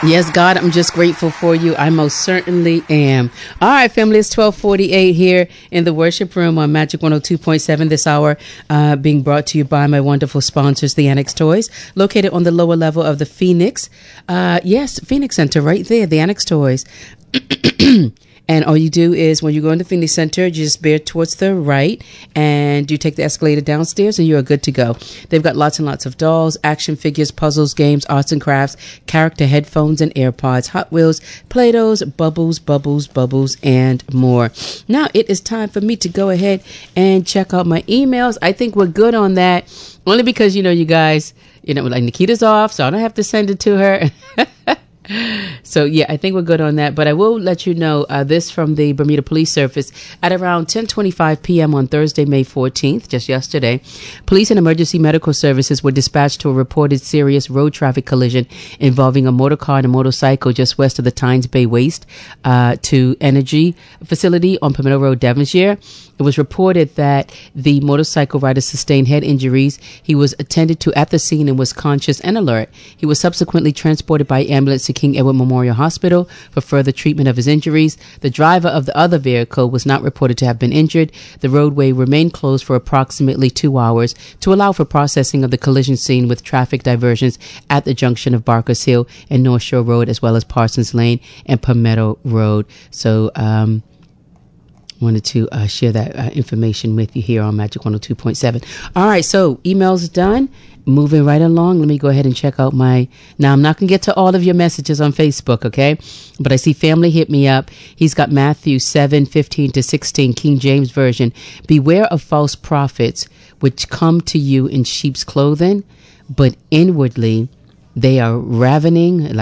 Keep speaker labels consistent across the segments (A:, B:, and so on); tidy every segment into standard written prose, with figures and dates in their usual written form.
A: Yes, God, I'm just grateful for you. I most certainly am. All right, family, it's 12:48 here in the worship room on Magic 102.7 this hour, being brought to you by my wonderful sponsors, the Annex Toys, located on the lower level of the Phoenix. Phoenix Center right there, the Annex Toys. And all you do is when you go into Phoenix Center, you just bear towards the right and you take the escalator downstairs and you are good to go. They've got lots and lots of dolls, action figures, puzzles, games, arts and crafts, character headphones and AirPods, Hot Wheels, Play-Dohs, bubbles, and more. Now it is time for me to go ahead and check out my emails. I think we're good on that. Only because, you guys, like Nikita's off, so I don't have to send it to her. So, yeah, I think we're good on that. But I will let you know this from the Bermuda Police Service. At around 10:25 p.m. on Thursday, May 14th, just yesterday, police and emergency medical services were dispatched to a reported serious road traffic collision involving a motor car and a motorcycle just west of the Tynes Bay Waste to Energy facility on Palmetto Road, Devonshire. It was reported that the motorcycle rider sustained head injuries. He was attended to at the scene and was conscious and alert. He was subsequently transported by ambulance to King Edward Memorial Hospital for further treatment of his injuries. The driver of the other vehicle was not reported to have been injured. The roadway remained closed for approximately 2 hours to allow for processing of the collision scene with traffic diversions at the junction of Barker's Hill and North Shore Road, as well as Parsons Lane and Palmetto Road. So, wanted to share that information with you here on Magic 102.7. All right, so emails done. Moving right along, let me go ahead and check out now I'm not going to get to all of your messages on Facebook, okay? But I see family hit me up. He's got Matthew 7:15-16, King James Version. Beware of false prophets which come to you in sheep's clothing, but inwardly they are ravening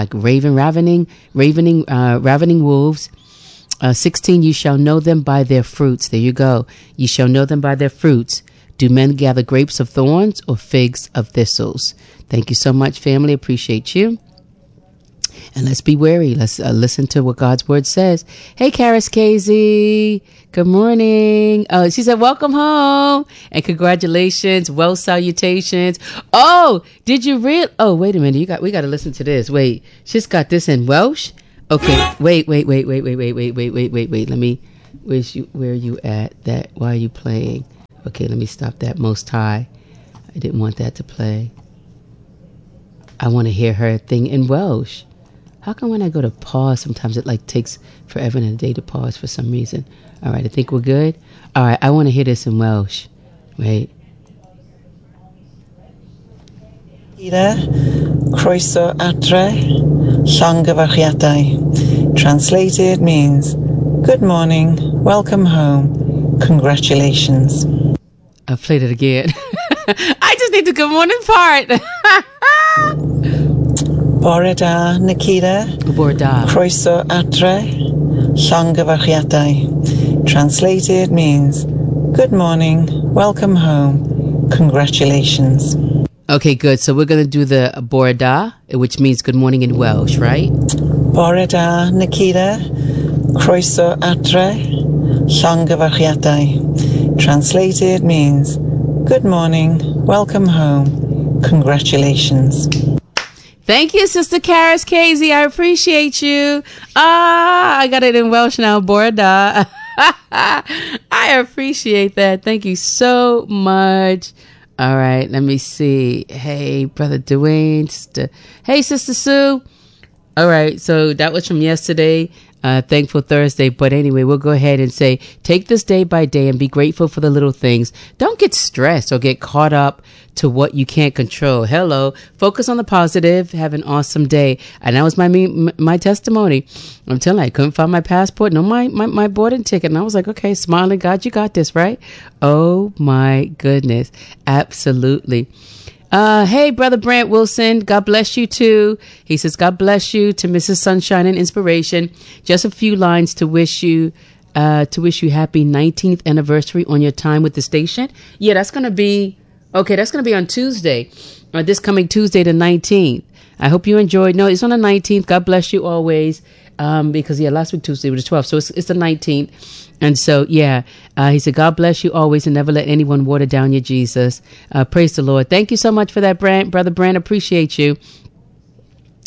A: wolves. 16, you shall know them by their fruits. There you go. You shall know them by their fruits. Do men gather grapes of thorns or figs of thistles? Thank you so much, family. Appreciate you. And let's be wary. Let's listen to what God's word says. Hey, Karis Casey. Good morning. She said, welcome home and congratulations. Well salutations. Oh, did you Oh, wait a minute. We got to listen to this. Wait, she's got this in Welsh. Okay. Wait. Let me, where are you at that? Why are you playing? Okay, let me stop that. Most High. I didn't want that to play. I want to hear her thing in Welsh. How come when I go to pause, sometimes it takes forever and a day to pause for some reason? All right, I think we're good. All right, I want to hear this in Welsh. Wait.
B: Ira, croeso adre, llongyfarchiadau. Translated means, good morning, welcome home, congratulations.
A: I played it again. I just need the good morning part.
B: Bore da, Nikita.
A: Bore da.
B: Croeso adre, llongyfarchiadau. Translated means, good morning, welcome home, congratulations.
A: Okay, good. So we're going to do the Bore da, which means good morning in Welsh, right?
B: Bore da, Nikita. Croeso adre, llongyfarchiadau. Translated means, good morning, welcome home, congratulations.
A: Thank you, Sister Karis Casey. I appreciate you. I got it in Welsh now, Bore da. I appreciate that. Thank you so much. All right, let me see. Hey, Brother Dwayne. Hey, Sister Sue. All right, so that was from yesterday. Thankful Thursday. But anyway, we'll go ahead and say, take this day by day and be grateful for the little things. Don't get stressed or get caught up to what you can't control. Hello. Focus on the positive. Have an awesome day. And that was my testimony. I'm telling you, I couldn't find my passport. No, my boarding ticket. And I was like, okay, smiling, God, you got this, right? Oh my goodness. Absolutely. Hey, Brother Brant Wilson, God bless you too. He says, God bless you to Mrs. Sunshine and Inspiration. Just a few lines to wish you happy 19th anniversary on your time with the station. Yeah, that's going to be on Tuesday, this coming Tuesday the 19th. I hope you enjoyed. No, it's on the 19th. God bless you always. Because last week Tuesday was the 12th, so it's the 19th. And so, he said, God bless you always and never let anyone water down your Jesus. Praise the Lord. Thank you so much for that, Brother Brand. Appreciate you.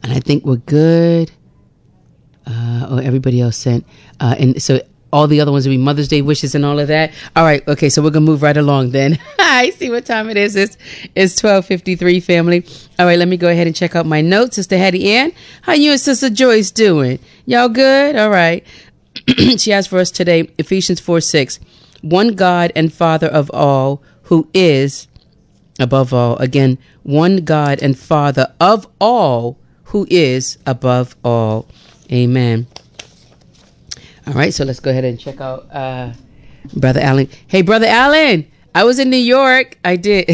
A: And I think we're good. Everybody else sent. And so all the other ones will be Mother's Day wishes and all of that. All right. Okay. So we're going to move right along then. I see what time it is. It's 12:53, family. All right. Let me go ahead and check out my notes. Sister Hattie Ann, how you and Sister Joyce doing? Y'all good? All right. She has for us today, Ephesians 4:6. One God and Father of all, who is above all. Again, one God and Father of all, who is above all. Amen. All right, so let's go ahead and check out Brother Allen. Hey, Brother Allen, I was in New York. I did.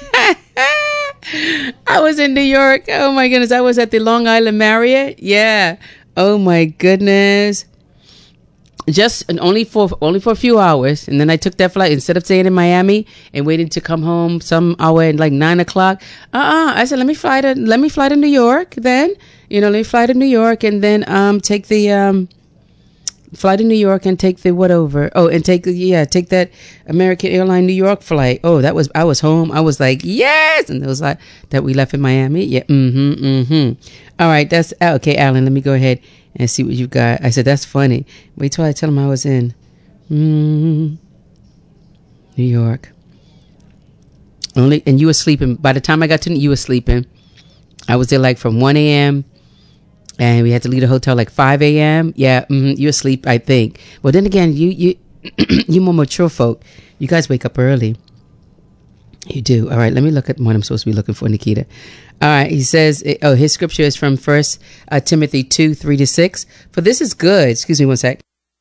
A: I was in New York. Oh, my goodness. I was at the Long Island Marriott. Yeah. Oh, my goodness. Just only for a few hours, and then I took that flight instead of staying in Miami and waiting to come home some hour at like 9 o'clock. I said, let me fly to New York. Then, let me fly to New York and then take the fly to New York and take the whatever. Oh, and take that American Airline New York flight. Oh, I was home. I was like, yes, and it was like that we left in Miami. Yeah. All right, that's okay, Alan. Let me go ahead and see what you got. I said, that's funny. Wait till I tell him I was in New York. And you were sleeping. By the time I got to you were sleeping. I was there like from 1 a.m. and we had to leave the hotel like 5 a.m. Yeah, you were asleep, I think. Well, then again, you more mature folk. You guys wake up early. You do. All right, let me look at what I'm supposed to be looking for, Nikita. All right, he says, his scripture is from 1 Timothy 2:3-6. For this is good. Excuse me one sec.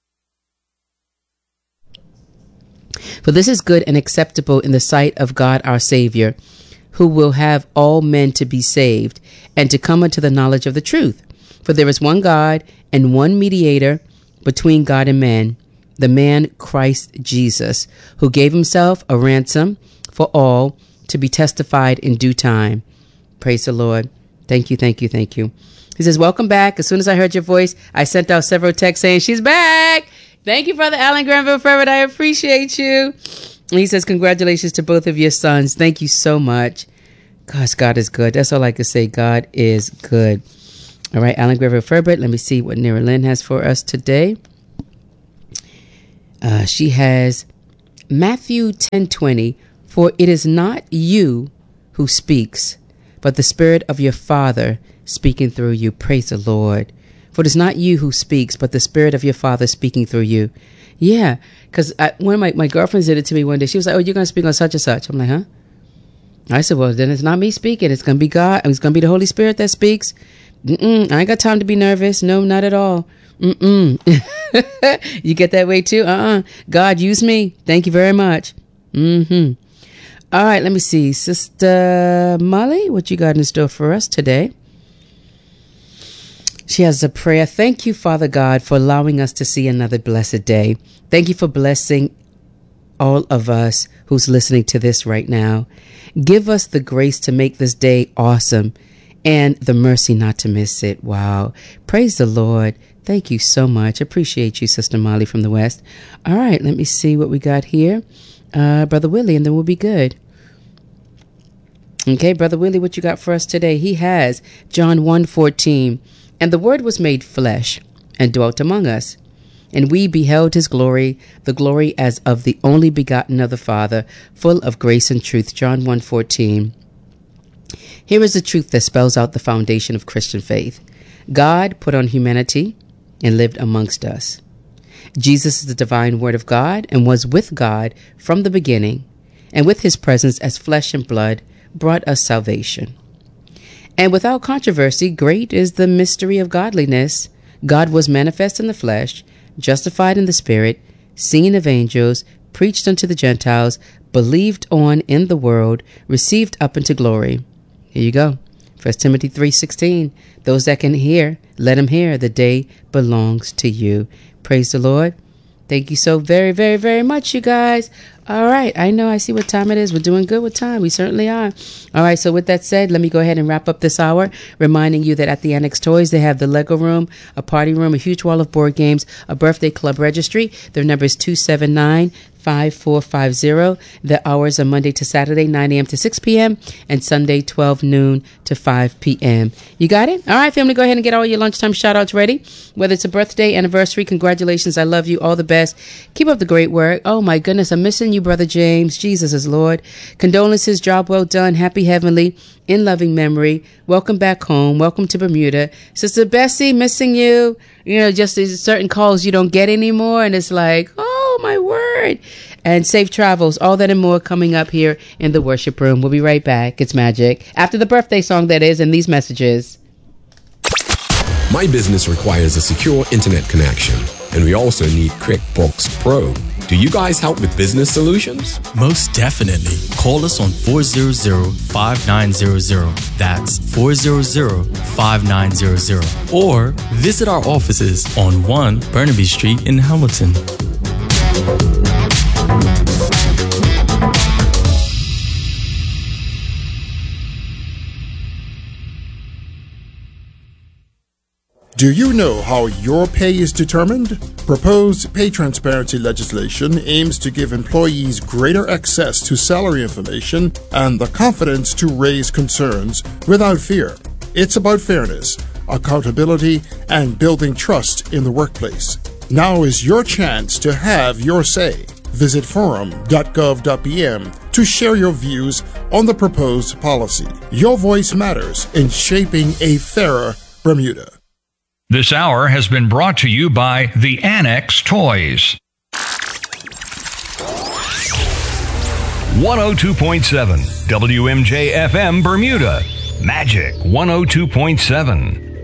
A: For this is good and acceptable in the sight of God our Savior, who will have all men to be saved and to come unto the knowledge of the truth. For there is one God and one mediator between God and man, the man Christ Jesus, who gave himself a ransom for all to be testified in due time. Praise the Lord. Thank you, thank you, thank you. He says, welcome back. As soon as I heard your voice, I sent out several texts saying she's back. Thank you, Brother Allen Granville Ferret. I appreciate you. And he says, congratulations to both of your sons. Thank you so much. Gosh, God is good. That's all I can say. God is good. All right, Allen Granville Ferret. Let me see what Nira Lynn has for us today. She has Matthew 10:20. For it is not you who speaks, but the Spirit of your Father speaking through you. Praise the Lord. For it is not you who speaks, but the Spirit of your Father speaking through you. Yeah, because one of my girlfriends did it to me one day. She was like, oh, you're going to speak on such and such. I'm like, huh? I said, well, then it's not me speaking. It's going to be God. It's going to be the Holy Spirit that speaks. I ain't got time to be nervous. No, not at all. You get that way too? God, use me. Thank you very much. All right, let me see. Sister Molly, what you got in store for us today? She has a prayer. Thank you, Father God, for allowing us to see another blessed day. Thank you for blessing all of us who's listening to this right now. Give us the grace to make this day awesome and the mercy not to miss it. Wow. Praise the Lord. Thank you so much. Appreciate you, Sister Molly from the West. All right, let me see what we got here. Brother Willie, and then we'll be good. Okay, Brother Willie, what you got for us today? He has John 1:14. And the Word was made flesh and dwelt among us. And we beheld his glory, the glory as of the only begotten of the Father, full of grace and truth. John 1:14. Here is the truth that spells out the foundation of Christian faith. God put on humanity and lived amongst us. Jesus is the divine Word of God and was with God from the beginning, and with his presence as flesh and blood brought us salvation. And without controversy, great is the mystery of godliness. God was manifest in the flesh, justified in the spirit, seen of angels, preached unto the Gentiles, believed on in the world, received up into glory. Here you go. 1 Timothy 3:16. Those that can hear, let them hear. The day belongs to you. Praise the Lord. Thank you so very, very, very much, you guys. All right. I know. I see what time it is. We're doing good with time. We certainly are. All right. So with that said, let me go ahead and wrap up this hour, reminding you that at the Annex Toys, they have the Lego room, a party room, a huge wall of board games, a birthday club registry. Their number is 279-5450. The hours are Monday to Saturday, 9 a.m. to 6 p.m. and Sunday, 12 noon to 5 p.m. You got it? All right, family, go ahead and get all your lunchtime shout-outs ready. Whether it's a birthday, anniversary, congratulations, I love you, all the best. Keep up the great work. Oh, my goodness, I'm missing you, Brother James. Jesus is Lord. Condolences, job well done, happy heavenly, in loving memory. Welcome back home. Welcome to Bermuda. Sister Bessie, missing you. You know, just these certain calls you don't get anymore, and it's like, oh, my word. And safe travels, all that and more coming up here in the worship room. We'll be right back. It's Magic. After the birthday song, that is, and these messages.
C: My business requires a secure internet connection, and we also need QuickBooks Pro. Do you guys help with business solutions?
D: Most definitely. Call us on 400-5900. That's 400-5900. Or visit our offices on 1 Burnaby Street in Hamilton.
E: Do you know how your pay is determined? Proposed pay transparency legislation aims to give employees greater access to salary information and the confidence to raise concerns without fear. It's about fairness, accountability, and building trust in the workplace. Now is your chance to have your say. Visit forum.gov.bm to share your views on the proposed policy. Your voice matters in shaping a fairer Bermuda.
F: This hour has been brought to you by the Annex Toys. 102.7 WMJ FM Bermuda. Magic 102.7.